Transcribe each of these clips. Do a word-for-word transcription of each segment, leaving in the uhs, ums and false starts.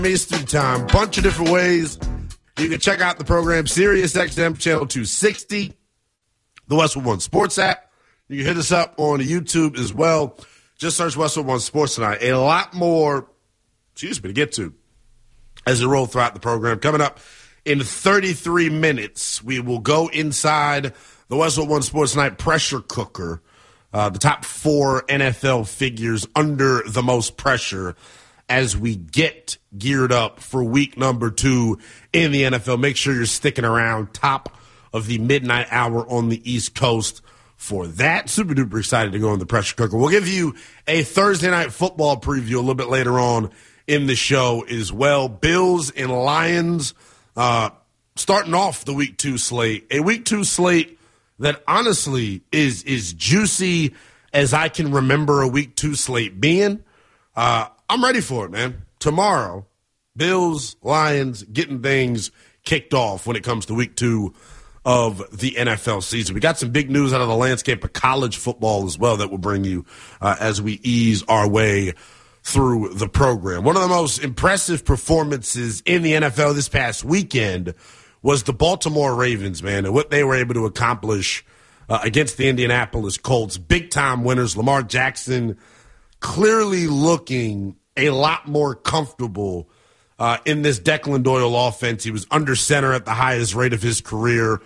Eastern time. Bunch of different ways. You can check out the program, Sirius X M Channel two sixty, the Westwood One Sports app. You can hit us up on YouTube as well. Just search Westwood One Sports tonight. A lot more, excuse me, to get to as we roll throughout the program. Coming up in thirty-three minutes, we will go inside the Westwood One Sports Night pressure cooker, uh, the top four N F L figures under the most pressure as we get geared up for week number two in the N F L. Make sure you're sticking around, top of the midnight hour on the East Coast for that. Super duper excited to go in the pressure cooker. We'll give you a Thursday night football preview a little bit later on in the show as well. Bills and Lions uh, starting off the week two slate. A week two slate that honestly is, is juicy as I can remember a week two slate being. Uh, I'm ready for it, man. Tomorrow, Bills, Lions, getting things kicked off when it comes to week two of the N F L season. We got some big news out of the landscape of college football as well that will bring you uh, as we ease our way through the program. One of the most impressive performances in the N F L this past weekend was the Baltimore Ravens, man, and what they were able to accomplish uh, against the Indianapolis Colts. Big-time winners. Lamar Jackson clearly looking a lot more comfortable uh, in this Declan Doyle offense. He was under center at the highest rate of his career.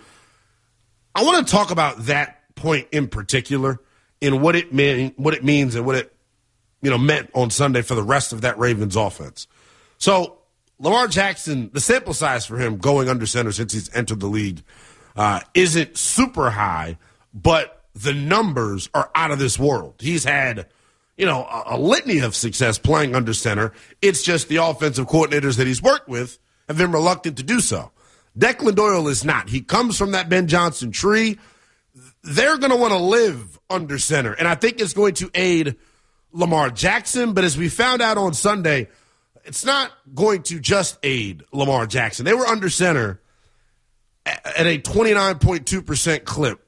I want to talk about that point in particular and what it mean, what it means and what it you know meant on Sunday for the rest of that Ravens offense. So Lamar Jackson, the sample size for him going under center since he's entered the league uh, isn't super high, but the numbers are out of this world. He's had you know, a, a litany of success playing under center. It's just the offensive coordinators that he's worked with have been reluctant to do so. Declan Doyle is not. He comes from that Ben Johnson tree. They're going to want to live under center, and I think it's going to aid Lamar Jackson. But as we found out on Sunday, it's not going to just aid Lamar Jackson. They were under center at a twenty-nine point two percent clip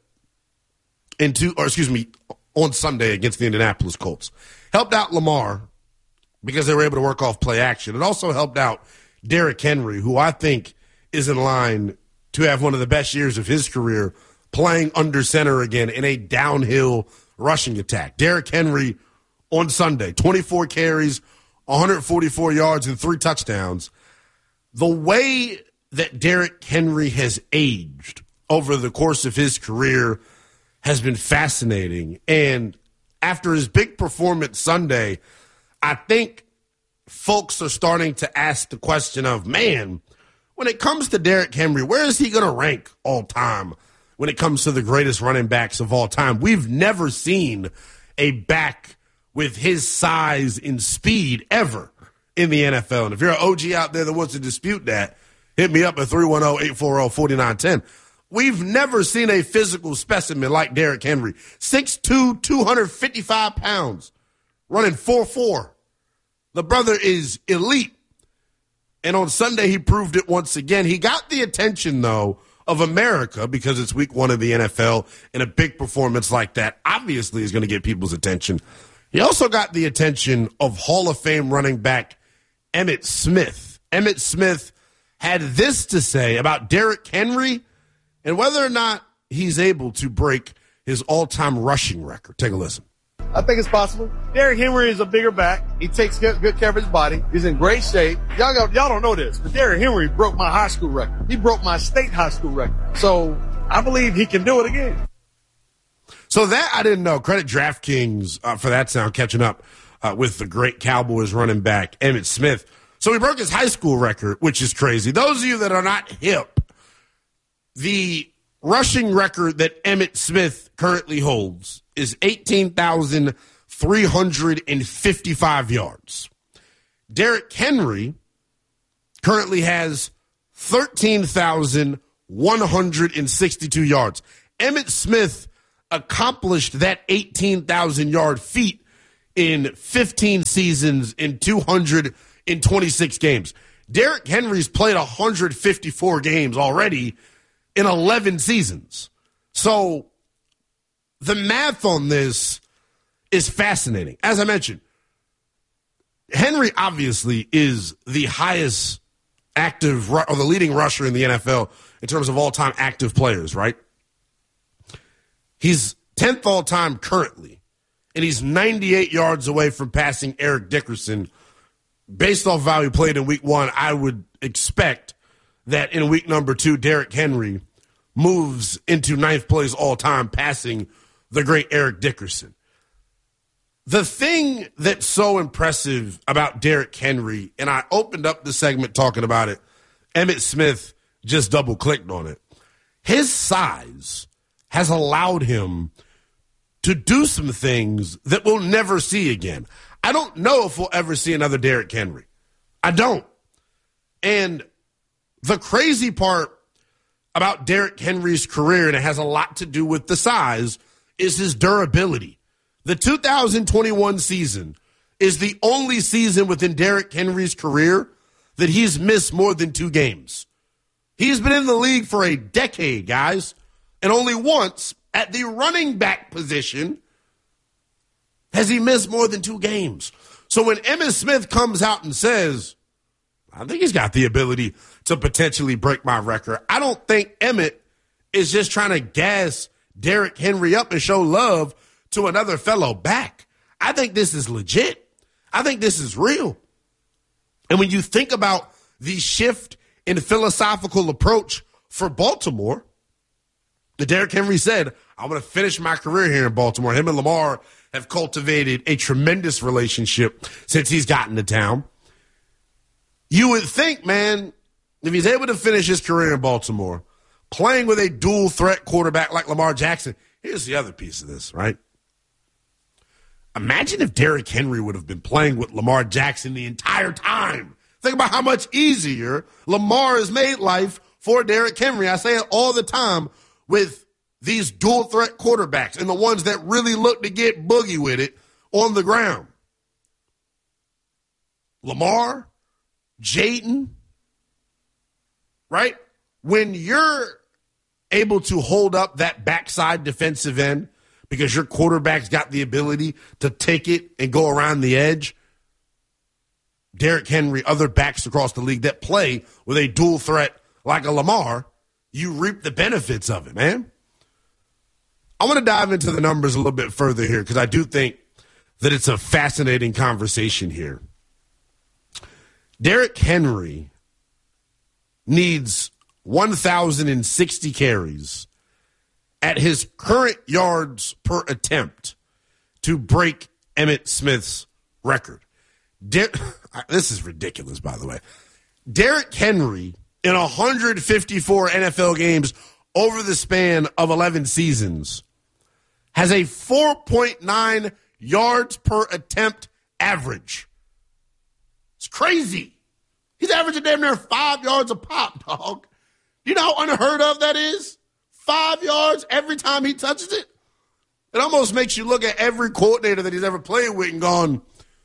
in two, or excuse me, on Sunday against the Indianapolis Colts. Helped out Lamar because they were able to work off play action. It also helped out Derrick Henry, who I think is in line to have one of the best years of his career playing under center again in a downhill rushing attack. Derrick Henry on Sunday, twenty-four carries, one hundred forty-four yards, and three touchdowns. The way that Derrick Henry has aged over the course of his career has been fascinating. And after his big performance Sunday, I think folks are starting to ask the question of, man, when it comes to Derrick Henry, where is he going to rank all time when it comes to the greatest running backs of all time? We've never seen a back with his size and speed ever in the N F L. And if you're an O G out there that wants to dispute that, hit me up at three one zero, eight four zero, four nine one zero. We've never seen a physical specimen like Derrick Henry. six two, two hundred fifty-five pounds, running four four. The brother is elite. And on Sunday, he proved it once again. He got the attention, though, of America because it's week one of the N F L, and a big performance like that obviously is going to get people's attention. He also got the attention of Hall of Fame running back Emmitt Smith. Emmitt Smith had this to say about Derrick Henry and whether or not he's able to break his all-time rushing record. Take a listen. I think it's possible. Derrick Henry is a bigger back. He takes good, good care of his body. He's in great shape. Y'all, y'all don't know this, but Derrick Henry broke my high school record. He broke my state high school record. So I believe he can do it again. So that I didn't know. Credit DraftKings uh, for that sound, catching up uh, with the great Cowboys running back, Emmitt Smith. So he broke his high school record, which is crazy. Those of you that are not hip, the rushing record that Emmitt Smith currently holds is eighteen thousand three hundred fifty-five yards. Derrick Henry currently has thirteen thousand one hundred sixty-two yards. Emmitt Smith accomplished that eighteen thousand yard feat in fifteen seasons in two hundred twenty-six games. Derrick Henry's played one hundred fifty-four games already in eleven seasons. So the math on this is fascinating. As I mentioned, Henry obviously is the highest active or the leading rusher in the N F L in terms of all-time active players, right? He's tenth all-time currently, and he's ninety-eight yards away from passing Eric Dickerson. Based off of how he played in week one, I would expect that in week number two, Derrick Henry moves into ninth place all-time, passing the great Eric Dickerson. The thing that's so impressive about Derrick Henry, and I opened up the segment talking about it, Emmitt Smith just double-clicked on it. His size has allowed him to do some things that we'll never see again. I don't know if we'll ever see another Derrick Henry. I don't. And the crazy part about Derrick Henry's career, and it has a lot to do with the size, is his durability. The two thousand twenty-one season is the only season within Derrick Henry's career that he's missed more than two games. He's been in the league for a decade, guys, and only once at the running back position has he missed more than two games. So when Emmitt Smith comes out and says, I think he's got the ability to potentially break my record, I don't think Emmitt is just trying to gas Derrick Henry up and show love to another fellow back. I think this is legit. I think this is real. And when you think about the shift in philosophical approach for Baltimore, the Derrick Henry said, I'm going to finish my career here in Baltimore. Him and Lamar have cultivated a tremendous relationship since he's gotten to town. You would think, man, if he's able to finish his career in Baltimore, playing with a dual threat quarterback like Lamar Jackson, here's the other piece of this, right? Imagine if Derrick Henry would have been playing with Lamar Jackson the entire time. Think about how much easier Lamar has made life for Derrick Henry. I say it all the time with these dual threat quarterbacks and the ones that really look to get boogie with it on the ground. Lamar, Jayden, right? When you're able to hold up that backside defensive end because your quarterback's got the ability to take it and go around the edge, Derrick Henry, other backs across the league that play with a dual threat like a Lamar, you reap the benefits of it, man. I want to dive into the numbers a little bit further here because I do think that it's a fascinating conversation here. Derrick Henry needs one thousand sixty carries at his current yards per attempt to break Emmitt Smith's record. Der- this is ridiculous, by the way. Derrick Henry, in one hundred fifty-four N F L games over the span of eleven seasons, has a four point nine yards per attempt average. It's crazy. He's averaging damn near five yards a pop, dog. You know how unheard of that is? Five yards every time he touches it? It almost makes you look at every coordinator that he's ever played with and gone,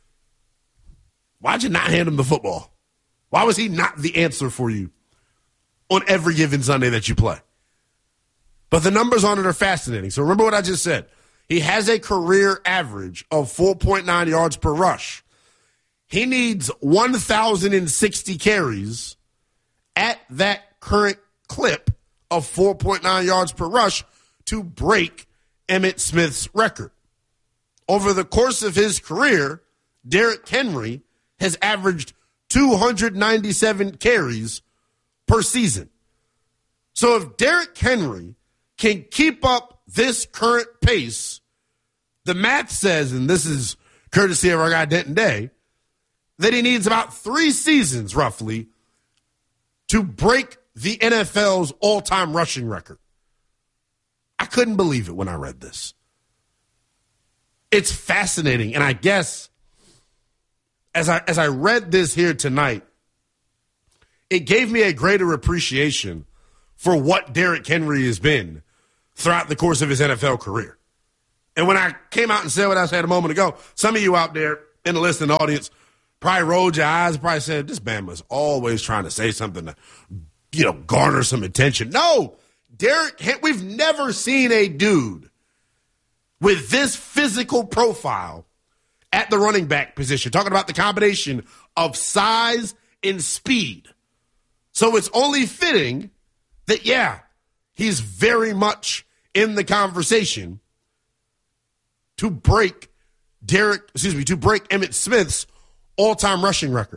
why'd you not hand him the football? Why was he not the answer for you on every given Sunday that you play? But the numbers on it are fascinating. So remember what I just said. He has a career average of four point nine yards per rush. He needs one thousand sixty carries at that current clip of four point nine yards per rush to break Emmitt Smith's record. Over the course of his career, Derrick Henry has averaged two hundred ninety-seven carries per season. So if Derrick Henry can keep up this current pace, the math says, and this is courtesy of our guy Denton Day, that he needs about three seasons, roughly, to break the N F L's all-time rushing record. I couldn't believe it when I read this. It's fascinating, and I guess as I as I read this here tonight, it gave me a greater appreciation for what Derrick Henry has been throughout the course of his N F L career. And when I came out and said what I said a moment ago, some of you out there in the listening audience probably rolled your eyes, probably said, this Bama's always trying to say something to, you know, garner some attention. No, Derrick, we've never seen a dude with this physical profile at the running back position, talking about the combination of size and speed. So it's only fitting that, yeah, he's very much in the conversation to break Derek, excuse me, to break Emmitt Smith's all-time rushing record.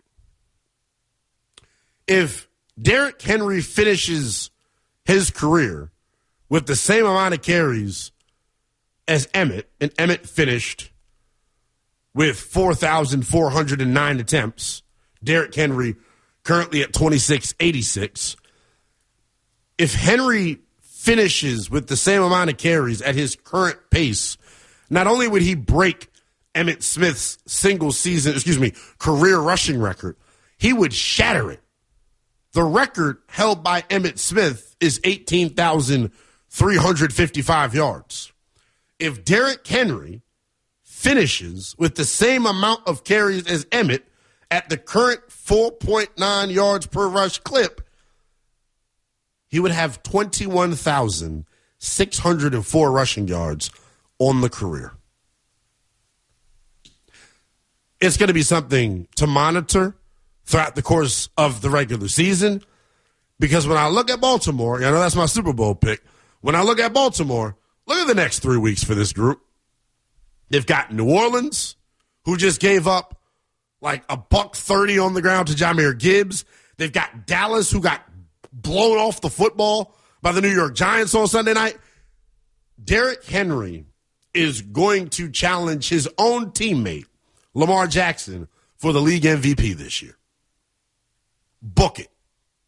If Derrick Henry finishes his career with the same amount of carries as Emmitt, and Emmitt finished with four thousand four hundred nine attempts, Derrick Henry currently at twenty-six eighty-six. If Henry finishes with the same amount of carries at his current pace, not only would he break Emmitt Smith's single season, excuse me, career rushing record, he would shatter it. The record held by Emmitt Smith is eighteen thousand three hundred fifty-five yards. If Derrick Henry finishes with the same amount of carries as Emmitt at the current four point nine yards per rush clip, he would have twenty-one thousand six hundred four rushing yards on the career. It's going to be something to monitor throughout the course of the regular season, because when I look at Baltimore, I know that's my Super Bowl pick. When I look at Baltimore, look at the next three weeks for this group. They've got New Orleans, who just gave up like a buck thirty on the ground to Jahmyr Gibbs. They've got Dallas, who got blown off the football by the New York Giants on Sunday night. Derrick Henry is going to challenge his own teammate, Lamar Jackson, for the league M V P this year. Book it.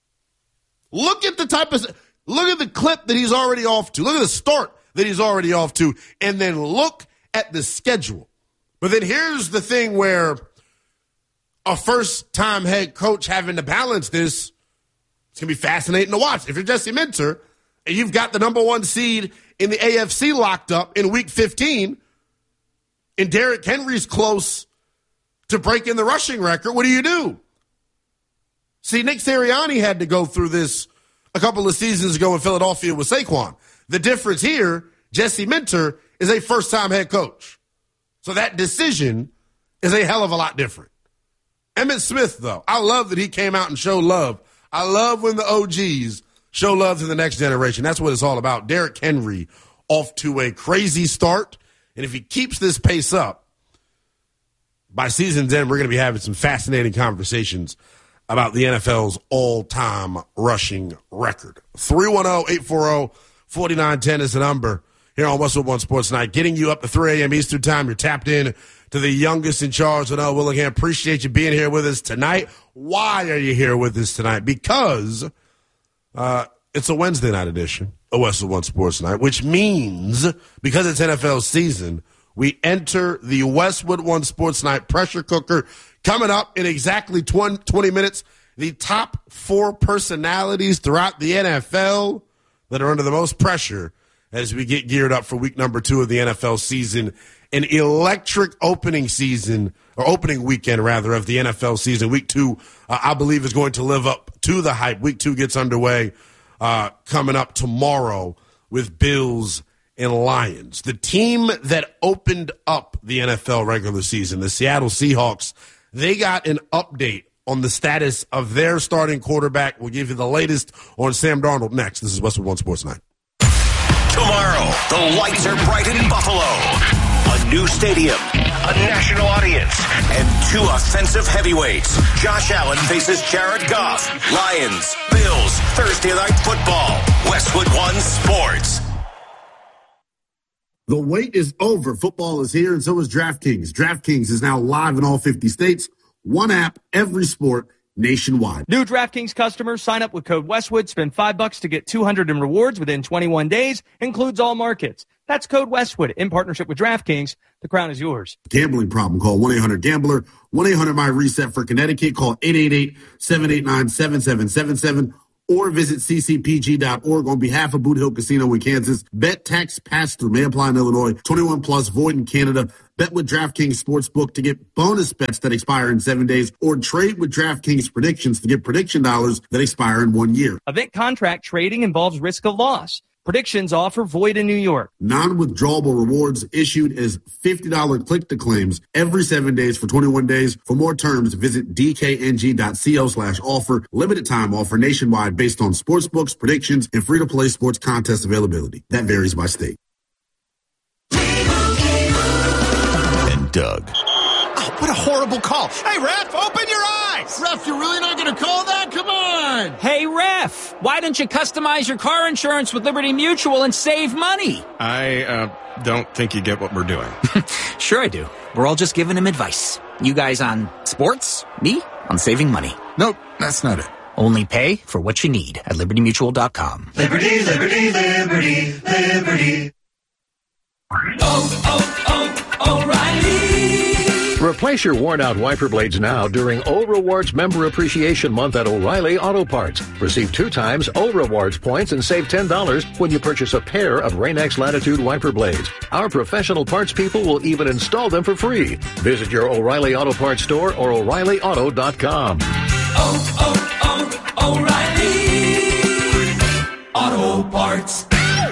Look at the type of, look at the clip that he's already off to. Look at the start that he's already off to. And then look at the schedule. But then here's the thing where a first-time head coach having to balance this, it's going to be fascinating to watch. If you're Jesse Minter and you've got the number one seed in the A F C locked up in week fifteen, and Derrick Henry's close to breaking the rushing record, what do you do? See, Nick Sirianni had to go through this a couple of seasons ago in Philadelphia with Saquon. The difference here, Jesse Minter is a first-time head coach. So that decision is a hell of a lot different. Emmitt Smith, though, I love that he came out and showed love. I love when the O Gs show love to the next generation. That's what it's all about. Derrick Henry off to a crazy start. And if he keeps this pace up, by season's end, we're going to be having some fascinating conversations about the N F L's all-time rushing record. three one zero, eight four zero, four nine one zero is the number here on Westwood One Sports Night. Getting you up to three a.m. Eastern Time. You're tapped in to the youngest in charge. Noel Willingham, appreciate you being here with us tonight. Why are you here with us tonight? Because uh, it's a Wednesday night edition of Westwood One Sports Night, which means, because it's N F L season, we enter the Westwood One Sports Night pressure cooker. Coming up in exactly twenty minutes, the top four personalities throughout the N F L that are under the most pressure as we get geared up for week number two of the N F L season. An electric opening season, or opening weekend, rather, of the N F L season. Week two, uh, I believe, is going to live up to the hype. Week two gets underway uh, coming up tomorrow with Bills and Lions. The team that opened up the N F L regular season, the Seattle Seahawks, they got an update on the status of their starting quarterback. We'll give you the latest on Sam Darnold next. This is Westwood One Sports Night. Tomorrow, the lights are bright in Buffalo. A new stadium, a national audience, and two offensive heavyweights. Josh Allen faces Jared Goff. Lions, Bills, Thursday Night Football. Westwood One Sports. The wait is over. Football is here, and so is DraftKings. DraftKings is now live in all fifty states. One app, every sport, nationwide. New DraftKings customers sign up with code Westwood. Spend five bucks to get two hundred in rewards within twenty-one days. Includes all markets. That's code Westwood in partnership with DraftKings. The crown is yours. Gambling problem? Call one eight hundred gambler. one eight hundred my reset for Connecticut. Call eight eight eight, seven eight nine, seven seven seven seven. Or visit c c p g dot org on behalf of Boot Hill Casino in Kansas. Bet tax pass-through may apply in Illinois. twenty-one plus, void in Canada. Bet with DraftKings Sportsbook to get bonus bets that expire in seven days. Or trade with DraftKings Predictions to get prediction dollars that expire in one year. Event contract trading involves risk of loss. Predictions offer void in New York. Non-withdrawable rewards issued as fifty dollars click-to-claims every seven days for twenty-one days. For more terms, visit dkng.co slash offer. Limited time offer nationwide based on sportsbooks, predictions, and free-to-play sports contest availability. That varies by state. And Doug. Oh, what a horrible call. Hey, ref, open your eyes. Ref, you're really not going to call that? Come on. Hey, ref, why don't you customize your car insurance with Liberty Mutual and save money? I uh, don't think you get what we're doing. Sure I do. We're all just giving him advice. You guys on sports, me on saving money. Nope, that's not it. Only pay for what you need at liberty mutual dot com. Liberty, liberty, liberty, liberty. Oh, oh, oh, O'Reilly. Replace your worn-out wiper blades now during O Rewards Member Appreciation Month at O'Reilly Auto Parts. Receive two times O Rewards points and save ten dollars when you purchase a pair of Rain-X Latitude wiper blades. Our professional parts people will even install them for free. Visit your O'Reilly Auto Parts store or O'Reilly Auto dot com. Oh, oh, oh, O'Reilly Auto Parts.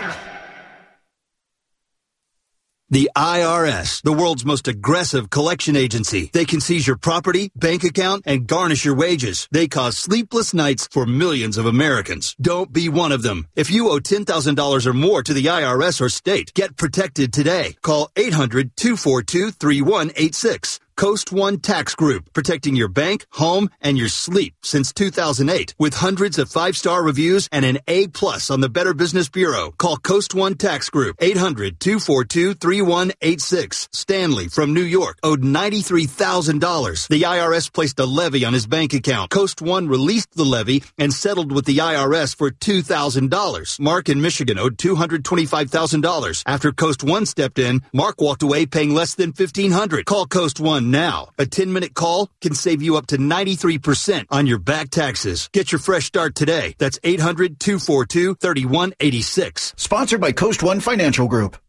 The I R S, the world's most aggressive collection agency. They can seize your property, bank account, and garnish your wages. They cause sleepless nights for millions of Americans. Don't be one of them. If you owe ten thousand dollars or more to the I R S or state, get protected today. Call eight hundred, two four two, three one eight six. Coast One Tax Group, protecting your bank, home, and your sleep since two thousand eight. With hundreds of five-star reviews and an A plus on the Better Business Bureau. Call Coast One Tax Group, eight hundred, two four two, three one eight six. Stanley from New York owed ninety-three thousand dollars. The I R S placed a levy on his bank account. Coast One released the levy and settled with the I R S for two thousand dollars. Mark in Michigan owed two hundred twenty-five thousand dollars. After Coast One stepped in, Mark walked away paying less than fifteen hundred dollars. Call Coast One now. A ten-minute call can save you up to ninety-three percent on your back taxes. Get your fresh start today. That's eight hundred, two four two, three one eight six. Sponsored by Coast One Financial Group.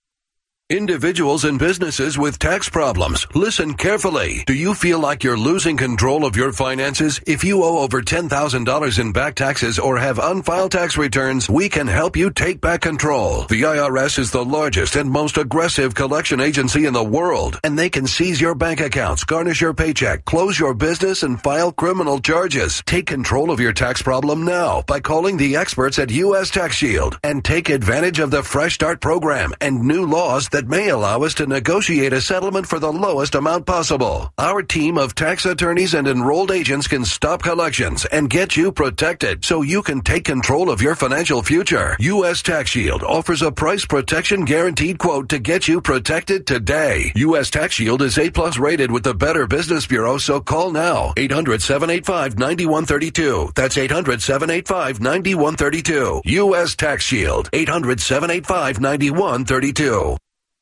Individuals and businesses with tax problems, listen carefully. Do you feel like you're losing control of your finances? If you owe over ten thousand dollars in back taxes or have unfiled tax returns, we can help you take back control. The I R S is the largest and most aggressive collection agency in the world, and they can seize your bank accounts, garnish your paycheck, close your business, and file criminal charges. Take control of your tax problem now by calling the experts at U S Tax Shield and take advantage of the Fresh Start program and new laws that that may allow us to negotiate a settlement for the lowest amount possible. Our team of tax attorneys and enrolled agents can stop collections and get you protected so you can take control of your financial future. U S Tax Shield offers a price protection guaranteed quote to get you protected today. U S Tax Shield is A plus rated with the Better Business Bureau, so call now. eight hundred, seven eight five, nine one three two. That's eight hundred, seven eight five, nine one three two. U S Tax Shield. eight hundred, seven eight five, nine one three two.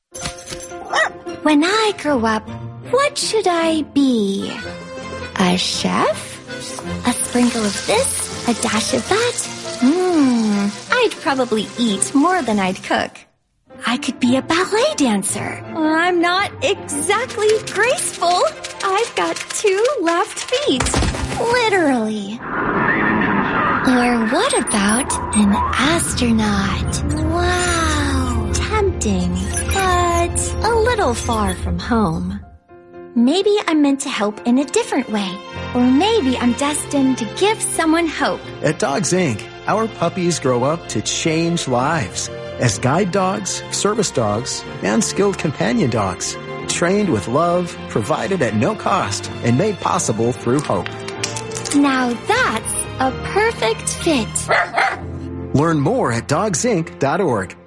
When I grow up, what should I be? A chef? A sprinkle of this? A dash of that? Mmm, I'd probably eat more than I'd cook. I could be a ballet dancer. I'm not exactly graceful. I've got two left feet. Literally. Or what about an astronaut? Wow, tempting, but a little far from home. Maybe I'm meant to help in a different way. Or maybe I'm destined to give someone hope. At Dogs Incorporated, our puppies grow up to change lives as guide dogs, service dogs, and skilled companion dogs. Trained with love, provided at no cost, and made possible through hope. Now that's a perfect fit. Learn more at dogs inc dot org.